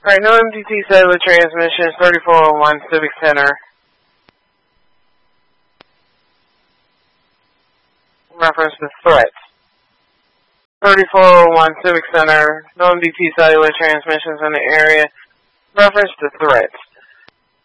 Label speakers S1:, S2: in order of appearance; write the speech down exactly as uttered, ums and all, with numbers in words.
S1: Alright, no M D T cellular transmissions, thirty-four oh one Civic Center. Reference to threat. thirty-four oh one Civic Center, no M D T cellular transmissions in the area. Reference to threat.